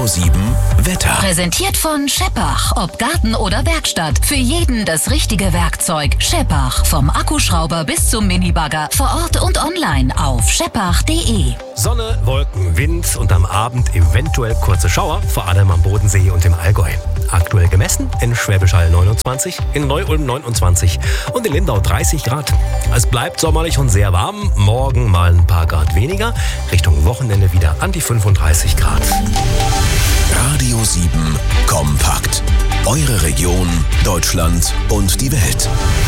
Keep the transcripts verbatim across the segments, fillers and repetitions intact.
Radio sieben Wetter. Präsentiert von Scheppach. Ob Garten oder Werkstatt. Für jeden das richtige Werkzeug. Scheppach. Vom Akkuschrauber bis zum Minibagger. Vor Ort und online auf scheppach punkt de. Sonne, Wolken, Wind und am Abend eventuell kurze Schauer, vor allem am Bodensee und im Allgäu. Aktuell gemessen in Schwäbisch Hall neunundzwanzig, in Neu-Ulm neunundzwanzig und in Lindau dreißig Grad. Es bleibt sommerlich und sehr warm. Morgen mal ein paar Grad weniger. Richtung Wochenende wieder an die fünfunddreißig Grad. Radio sieben Kompakt. Eure Region, Deutschland und die Welt.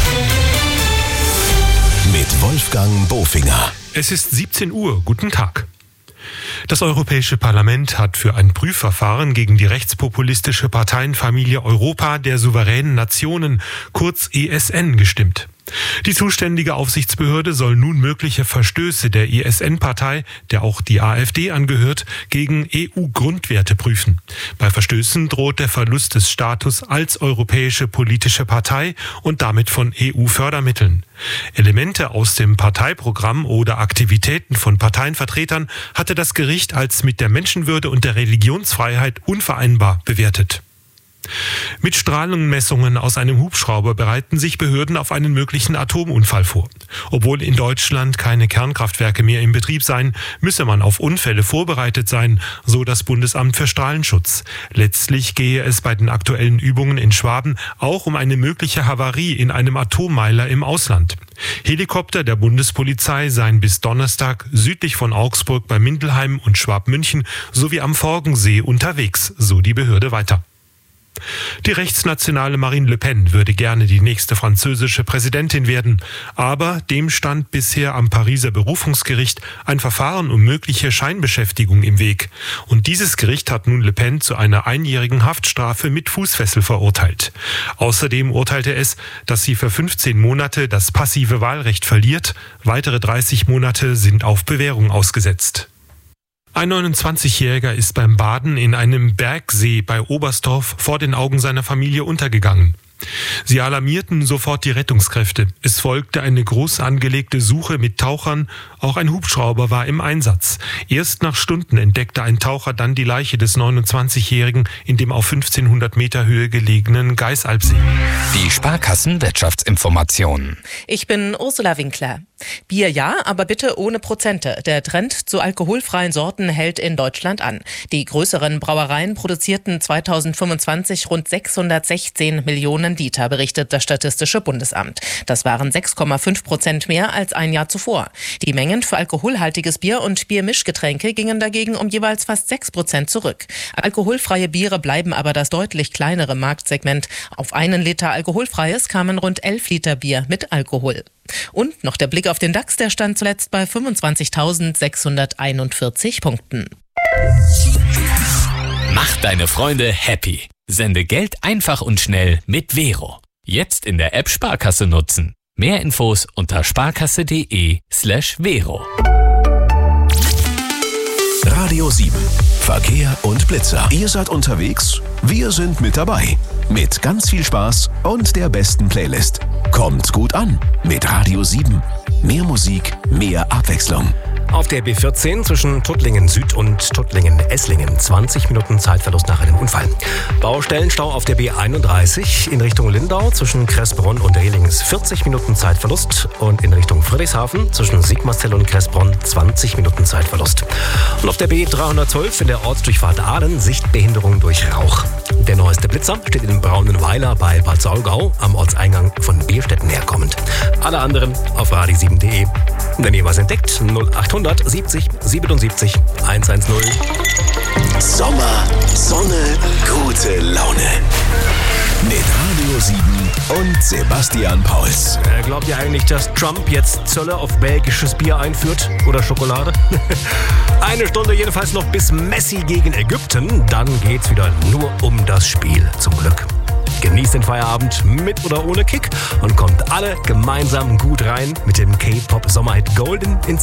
Mit Wolfgang Bofinger. Es ist siebzehn Uhr. Guten Tag. Das Europäische Parlament hat für ein Prüfverfahren gegen die rechtspopulistische Parteienfamilie Europa der souveränen Nationen, kurz E S N, gestimmt. Die zuständige Aufsichtsbehörde soll nun mögliche Verstöße der E S N-Partei, der auch die AfD angehört, gegen E U-Grundwerte prüfen. Bei Verstößen droht der Verlust des Status als europäische politische Partei und damit von E U-Fördermitteln. Elemente aus dem Parteiprogramm oder Aktivitäten von Parteienvertretern hatte das Gericht als mit der Menschenwürde und der Religionsfreiheit unvereinbar bewertet. Mit Strahlungsmessungen aus einem Hubschrauber bereiten sich Behörden auf einen möglichen Atomunfall vor. Obwohl in Deutschland keine Kernkraftwerke mehr in Betrieb seien, müsse man auf Unfälle vorbereitet sein, so das Bundesamt für Strahlenschutz. Letztlich gehe es bei den aktuellen Übungen in Schwaben auch um eine mögliche Havarie in einem Atommeiler im Ausland. Helikopter der Bundespolizei seien bis Donnerstag südlich von Augsburg bei Mindelheim und Schwabmünchen sowie am Forgensee unterwegs, so die Behörde weiter. Die rechtsnationale Marine Le Pen würde gerne die nächste französische Präsidentin werden, aber dem stand bisher am Pariser Berufungsgericht ein Verfahren um mögliche Scheinbeschäftigung im Weg. Und dieses Gericht hat nun Le Pen zu einer einjährigen Haftstrafe mit Fußfessel verurteilt. Außerdem urteilte es, dass sie für fünfzehn Monate das passive Wahlrecht verliert. Weitere dreißig Monate sind auf Bewährung ausgesetzt. Ein neunundzwanzigjähriger ist beim Baden in einem Bergsee bei Oberstdorf vor den Augen seiner Familie untergegangen. Sie alarmierten sofort die Rettungskräfte. Es folgte eine groß angelegte Suche mit Tauchern. Auch ein Hubschrauber war im Einsatz. Erst nach Stunden entdeckte ein Taucher dann die Leiche des neunundzwanzigjährigen in dem auf fünfzehnhundert Meter Höhe gelegenen Geißalpsee. Die Sparkassen-Wirtschaftsinformationen. Ich bin Ursula Winkler. Bier ja, aber bitte ohne Prozente. Der Trend zu alkoholfreien Sorten hält in Deutschland an. Die größeren Brauereien produzierten zweitausendfünfundzwanzig rund sechshundertsechzehn Millionen Liter, berichtet das Statistische Bundesamt. Das waren sechs Komma fünf Prozent mehr als ein Jahr zuvor. Die Mengen für alkoholhaltiges Bier und Biermischgetränke gingen dagegen um jeweils fast sechs Prozent zurück. Alkoholfreie Biere bleiben aber das deutlich kleinere Marktsegment. Auf einen Liter alkoholfreies kamen rund elf Liter Bier mit Alkohol. Und noch der Blick auf den DAX, der stand zuletzt bei fünfundzwanzigtausendsechshunderteinundvierzig Punkten. Mach deine Freunde happy. Sende Geld einfach und schnell mit Vero. Jetzt in der App Sparkasse nutzen. Mehr Infos unter sparkasse.de slash Vero. Radio sieben. Verkehr und Blitzer. Ihr seid unterwegs? Wir sind mit dabei. Mit ganz viel Spaß und der besten Playlist. Kommt gut an mit Radio sieben. Mehr Musik, mehr Abwechslung. Auf der B vierzehn zwischen Tuttlingen Süd und Tuttlingen Esslingen zwanzig Minuten Zeitverlust nach einem Unfall. Baustellenstau auf der B einunddreißig in Richtung Lindau zwischen Kressbronn und Rehlings vierzig Minuten Zeitverlust und in Richtung Friedrichshafen zwischen Sigmarsdell und Kressbronn zwanzig Minuten Zeitverlust. Und auf der B dreihundertzwölf in der Ortsdurchfahrt Ahlen Sichtbehinderung durch Rauch. Der neueste Blitzer steht in Braunenweiler bei Bad Saulgau am Ortseingang von Bierstetten herkommend. Alle anderen auf radio sieben punkt de. Wenn ihr was entdeckt, null achthundert siebzig siebenundsiebzig hundertzehn. Sommer, Sonne, gute Laune. Mit Radio sieben und Sebastian Pauls. Äh, glaubt ihr eigentlich, dass Trump jetzt Zölle auf belgisches Bier einführt? Oder Schokolade? Eine Stunde jedenfalls noch bis Messi gegen Ägypten. Dann geht's wieder nur um das Spiel, zum Glück. Genießt den Feierabend mit oder ohne Kick und kommt alle gemeinsam gut rein mit dem K-Pop-Sommerhit Golden ins